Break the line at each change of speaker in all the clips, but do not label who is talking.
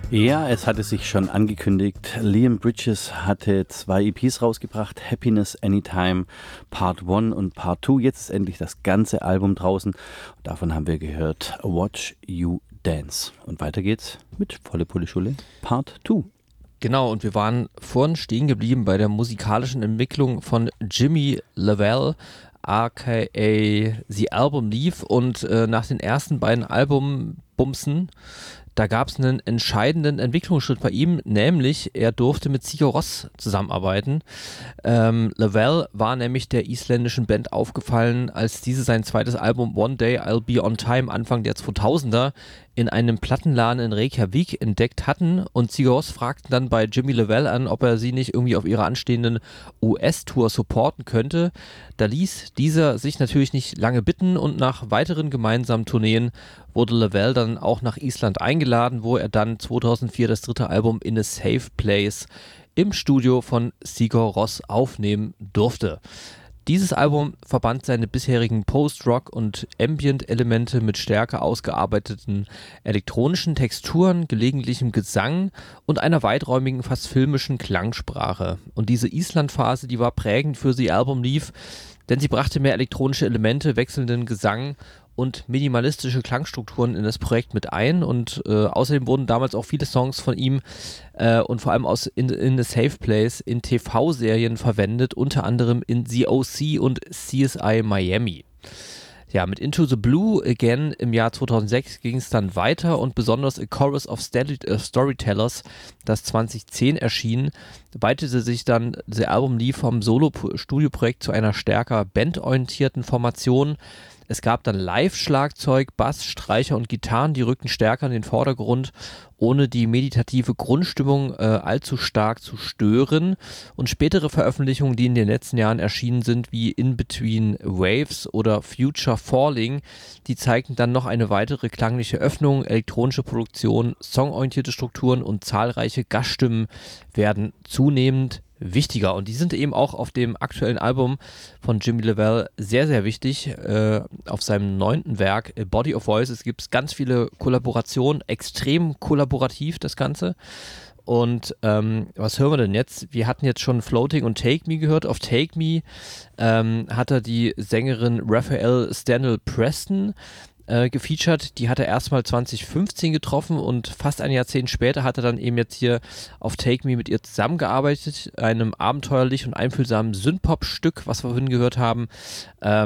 Ja, es hatte sich schon angekündigt. Liam Bridges hatte 2 EPs rausgebracht, Happiness Anytime Part 1 und Part 2. Jetzt ist endlich das ganze Album draußen. Davon haben wir gehört Watch You Dance. Und weiter geht's mit Volle Pulle Schule Part 2.
Genau, und wir waren vorhin stehen geblieben bei der musikalischen Entwicklung von Jimmy Lavelle, aka The Album Leaf. Und nach den ersten beiden Albumbumsen, da gab es einen entscheidenden Entwicklungsschritt bei ihm, nämlich er durfte mit Sigur Rós zusammenarbeiten. Lavelle war nämlich der isländischen Band aufgefallen, als diese sein zweites Album One Day I'll Be On Time Anfang der 2000er in einem Plattenladen in Reykjavik entdeckt hatten, und Sigur Rós fragten dann bei Jimmy Lavelle an, ob er sie nicht irgendwie auf ihrer anstehenden US-Tour supporten könnte. Da ließ dieser sich natürlich nicht lange bitten, und nach weiteren gemeinsamen Tourneen wurde Lavelle dann auch nach Island eingeladen, wo er dann 2004 das dritte Album In a Safe Place im Studio von Sigur Rós aufnehmen durfte. Dieses Album verband seine bisherigen Post-Rock- und Ambient-Elemente mit stärker ausgearbeiteten elektronischen Texturen, gelegentlichem Gesang und einer weiträumigen, fast filmischen Klangsprache. Und diese Island-Phase, die war prägend für The Album Leaf, denn sie brachte mehr elektronische Elemente, wechselnden Gesang und minimalistische Klangstrukturen in das Projekt mit ein, und außerdem wurden damals auch viele Songs von ihm und vor allem aus In a Safe Place in TV-Serien verwendet, unter anderem in The O.C. und CSI Miami. Ja, mit Into the Blue Again im Jahr 2006 ging es dann weiter, und besonders A Chorus of Storytellers, das 2010 erschien, weitete sich dann The Album Leaf vom Solo-Studioprojekt zu einer stärker bandorientierten Formation. Es gab dann Live-Schlagzeug, Bass, Streicher und Gitarren, die rückten stärker in den Vordergrund, ohne die meditative Grundstimmung allzu stark zu stören. Und spätere Veröffentlichungen, die in den letzten Jahren erschienen sind, wie In Between Waves oder Future Falling, die zeigten dann noch eine weitere klangliche Öffnung, elektronische Produktion, songorientierte Strukturen und zahlreiche Gaststimmen werden zunehmend wichtiger, und die sind eben auch auf dem aktuellen Album von Jimmy Lavelle sehr, sehr wichtig. Auf seinem 9. Werk A Body of Voices gibt es ganz viele Kollaborationen, extrem kollaborativ das Ganze. Und was hören wir denn jetzt? Wir hatten jetzt schon Floating und Take Me gehört. Auf Take Me hat er die Sängerin Raphael Stanley Preston gefeatured. Die hat er erstmal 2015 getroffen, und fast ein Jahrzehnt später hat er dann eben jetzt hier auf Take Me mit ihr zusammengearbeitet, einem abenteuerlich und einfühlsamen Synthpop-Stück, was wir vorhin gehört haben. Er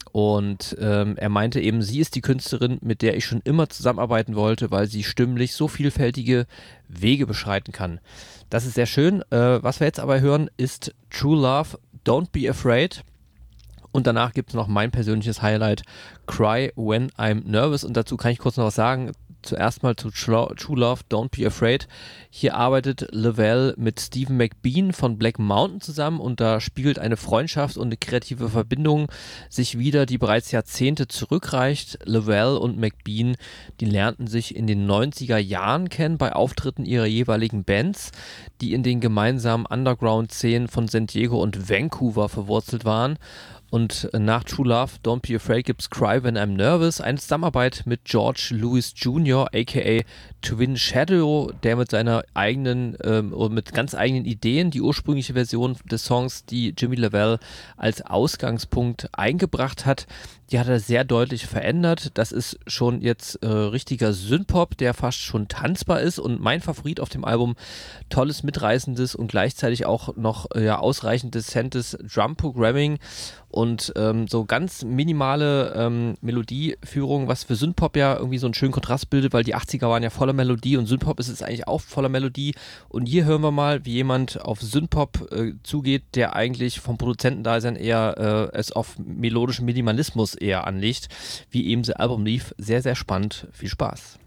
meinte eben, sie ist die Künstlerin, mit der ich schon immer zusammenarbeiten wollte, weil sie stimmlich so vielfältige Wege beschreiten kann. Das ist sehr schön. Was wir jetzt aber hören, ist True Love, Don't Be Afraid. Und danach gibt es noch mein persönliches Highlight, Cry When I'm Nervous. Und dazu kann ich kurz noch was sagen. Zuerst mal zu True Love, Don't Be Afraid. Hier arbeitet Lavelle mit Stephen McBean von Black Mountain zusammen, und da spiegelt eine Freundschaft und eine kreative Verbindung sich wieder, die bereits Jahrzehnte zurückreicht. Lavelle und McBean, die lernten sich in den 90er Jahren kennen bei Auftritten ihrer jeweiligen Bands, die in den gemeinsamen Underground-Szenen von San Diego und Vancouver verwurzelt waren. Und nach True Love, Don't Be Afraid gibt's Cry When I'm Nervous, eine Zusammenarbeit mit George Lewis Jr., aka Twin Shadow, der mit seiner eigenen, mit ganz eigenen Ideen die ursprüngliche Version des Songs, die Jimmy Lavelle als Ausgangspunkt eingebracht hat, die hat er sehr deutlich verändert. Das ist schon jetzt richtiger Synthpop, der fast schon tanzbar ist, und mein Favorit auf dem Album, tolles, mitreißendes und gleichzeitig auch noch ausreichend dezentes Drum-Programming und so ganz minimale Melodieführung, was für Synthpop ja irgendwie so einen schönen Kontrast bildet, weil die 80er waren ja voller Melodie, und Synthpop ist es eigentlich auch voller Melodie. Und hier hören wir mal, wie jemand auf Synthpop zugeht, der eigentlich vom Produzentendasein eher es auf melodischen Minimalismus eher anlegt, wie eben das Album lief. Sehr, sehr spannend. Viel Spaß.